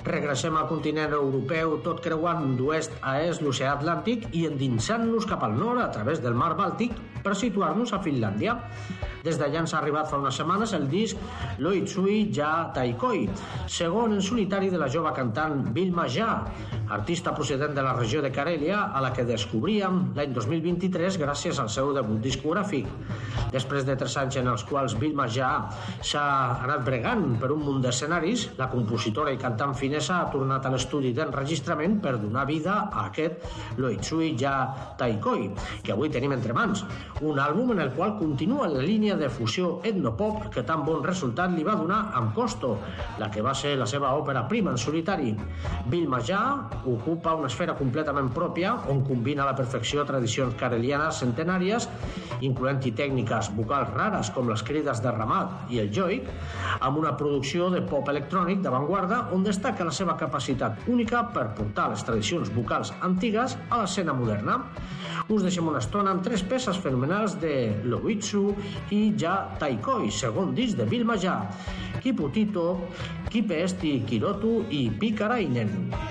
Regressem al continent europeu tot creuant d'oest a est l'oceà Atlàntic i endinsant-nos cap al nord a través del mar Bàltic per situar-nos a Finlàndia. Des d'allà ens ha arribat fa unes setmanes el disc Loitsui ja Taikoi, segon en solitari de la jove cantant Vilma Ja, artista procedent de la regió de Carèlia, a la que descobríem l'any 2023 gràcies al seu debut discogràfic. Després de 3 anys en els quals Vilma Ja s'ha anat bregant per un munt d'escenaris, la compositora i cantant finesa ha tornat a l'estudi d'enregistrament per donar vida a aquest Loitsui ja Taikoi, que avui tenim entre mans, un àlbum en el qual continua la línia de fusió etnopop que tan bon resultat li va donar amb Costo, la que va ser la seva òpera prima en solitari. Vilma Ja ocupa una esfera completament pròpia on combina a la perfecció tradicions carelianes centenàries, incloent-hi tècniques vocals rares com les crides de ramat i el joik, amb una producció de pop electrònic d'avantguarda on destaca la seva capacitat única per portar les tradicions vocals antigues a l'escena moderna. Us deixem una estona amb 3 peces fenomenals de Loitsui ja Taikoi, segon disc de Vilma Ja, Kiputito, Kipeesti Kirotu i Pikarainen.